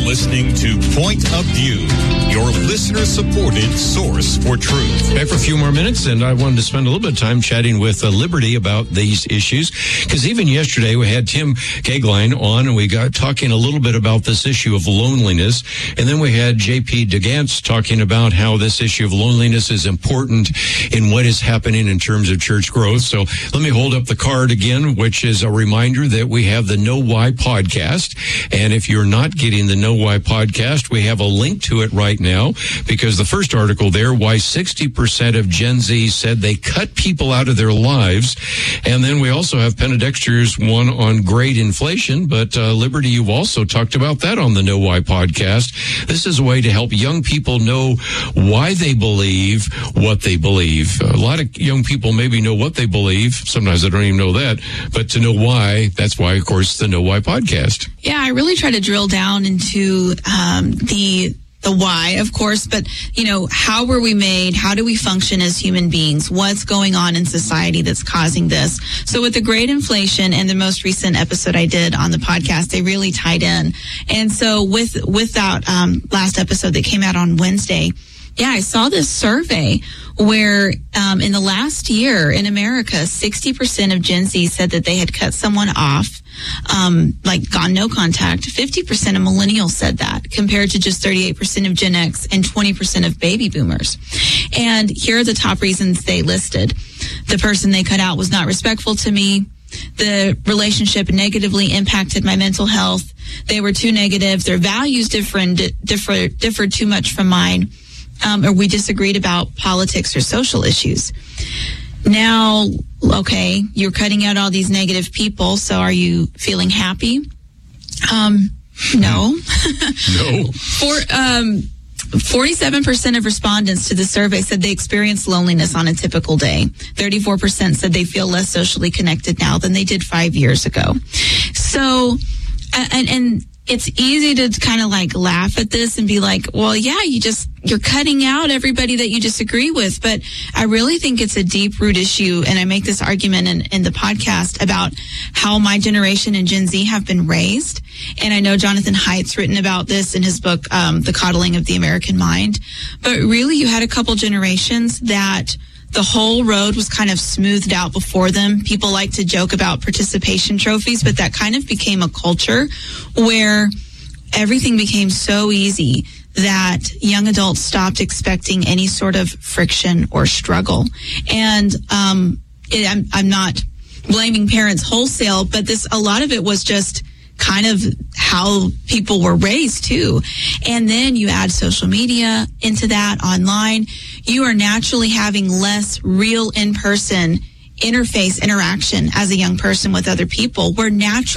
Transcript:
listening to Point of View, your listener-supported source for truth. Back for a few more minutes, and I wanted to spend a little bit of time chatting with Liberty about these issues, because even yesterday we had Tim Kegline on, and we got talking a little bit about this issue of loneliness, and then we had J.P. DeGantz talking about how this issue of loneliness is important in what is happening in terms of church growth. So let me hold up the card again, which is a reminder that we have the Know Why podcast, and if you're not getting the Know Why podcast, we have a link to it right now, because the first article there, why 60% of Gen Z said they cut people out of their lives. And then we also have Penna Dexter's one on great inflation. But Liberty, you've also talked about that on the Know Why podcast. This is a way to help young people know why they believe what they believe. A lot of young people maybe know what they believe. Sometimes they don't even know that. But to know why, that's why, of course, the Know Why podcast. Yeah, I really try to drill down into the why, of course, but, how were we made? How do we function as human beings? What's going on in society that's causing this? So with the great inflation and the most recent episode I did on the podcast, they really tied in. And so with that last episode that came out on Wednesday, I saw this survey where in the last year in America, 60% of Gen Z said that they had cut someone off, gone no contact. 50% of millennials said that, compared to just 38% of Gen X and 20% of baby boomers. And here are the top reasons they listed. The person they cut out was not respectful to me. The relationship negatively impacted my mental health. They were too negative. Their values differed too much from mine. Or we disagreed about politics or social issues. Now, okay, you're cutting out all these negative people, so are you feeling happy? No. No. 47% of respondents to the survey said they experienced loneliness on a typical day. 34% said they feel less socially connected now than they did 5 years ago. So, and it's easy to kind of laugh at this and be like, well, yeah, you're cutting out everybody that you disagree with. But I really think it's a deep root issue. And I make this argument in the podcast about how my generation and Gen Z have been raised. And I know Jonathan Haidt's written about this in his book, The Coddling of the American Mind. But really, you had a couple generations that the whole road was kind of smoothed out before them. People like to joke about participation trophies, but that kind of became a culture where everything became so easy that young adults stopped expecting any sort of friction or struggle. And I'm not blaming parents wholesale, but a lot of it was just kind of how people were raised too. And then you add social media into that, online, you are naturally having less real in-person interaction as a young person with other people. We're naturally